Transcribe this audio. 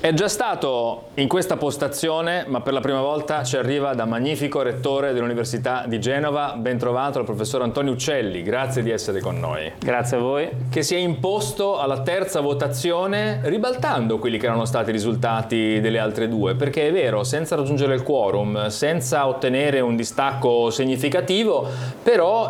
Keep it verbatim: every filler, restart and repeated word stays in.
È già stato in questa postazione, ma per la prima volta ci arriva da magnifico rettore dell'Università di Genova. Ben trovato il professor Antonio Uccelli, grazie di essere con noi. Grazie a voi. Che si è imposto alla terza votazione ribaltando quelli che erano stati i risultati delle altre due, perché è vero, senza raggiungere il quorum, senza ottenere un distacco significativo, però